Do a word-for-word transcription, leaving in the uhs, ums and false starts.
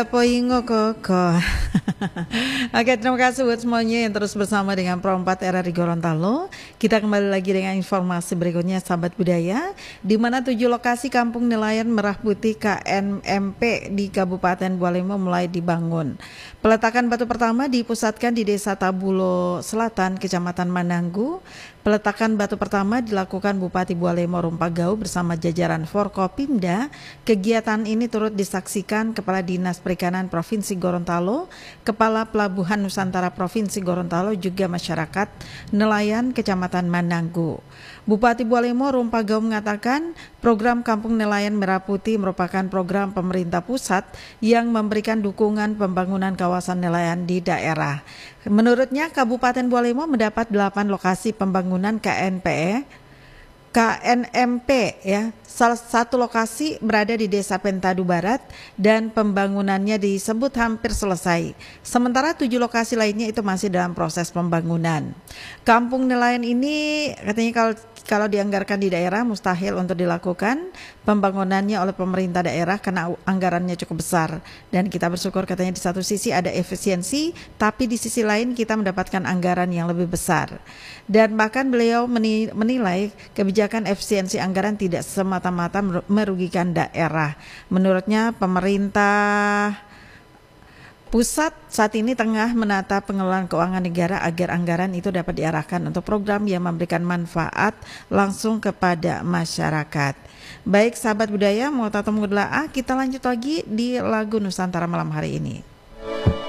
Poingo koko. Oke, terima kasih buat semuanya yang terus bersama dengan Pro empat R R I Gorontalo. Kita kembali lagi dengan informasi berikutnya, sahabat budaya, di mana tujuh lokasi kampung nelayan merah putih K N M P di Kabupaten Bualemo mulai dibangun. Peletakan batu pertama dipusatkan di Desa Tabulo Selatan, Kecamatan Mananggu. Peletakan batu pertama dilakukan Bupati Bualemo Rumpagau bersama jajaran Forkopimda. Kegiatan ini turut disaksikan Kepala Dinas Perikanan Provinsi Gorontalo, Kepala Pelabuhan Nusantara Provinsi Gorontalo, juga masyarakat nelayan Kecamatan Mananggu. Bupati Bualemo Rumpagau mengatakan program Kampung Nelayan Merah Putih merupakan program pemerintah pusat yang memberikan dukungan pembangunan kawasan nelayan di daerah. Menurutnya, Kabupaten Bualemo mendapat delapan lokasi pembangunan K N P E, K N M P ya. Salah satu lokasi berada di Desa Pentadu Barat dan pembangunannya disebut hampir selesai. Sementara tujuh lokasi lainnya itu masih dalam proses pembangunan. Kampung nelayan ini katanya kalau kalau dianggarkan di daerah mustahil untuk dilakukan pembangunannya oleh pemerintah daerah karena anggarannya cukup besar. Dan kita bersyukur katanya di satu sisi ada efisiensi, tapi di sisi lain kita mendapatkan anggaran yang lebih besar. Dan bahkan beliau menilai kebijakan efisiensi anggaran tidak semata-mata merugikan daerah. Menurutnya pemerintah pusat saat ini tengah menata pengelolaan keuangan negara agar anggaran itu dapat diarahkan untuk program yang memberikan manfaat langsung kepada masyarakat. Baik sahabat budaya, mau tatap muda, kita lanjut lagi di lagu Nusantara malam hari ini.